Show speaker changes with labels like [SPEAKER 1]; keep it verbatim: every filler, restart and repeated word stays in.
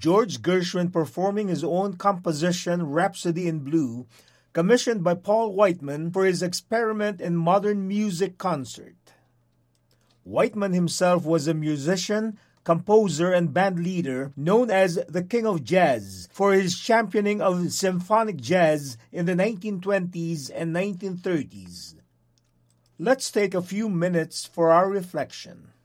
[SPEAKER 1] George Gershwin performing his own composition Rhapsody in Blue, commissioned by Paul Whiteman for his Experiment in Modern Music concert. Whiteman himself was a musician, composer, and band leader known as the King of Jazz for his championing of symphonic jazz in the nineteen twenties and nineteen thirties. Let's take a few minutes for our reflection.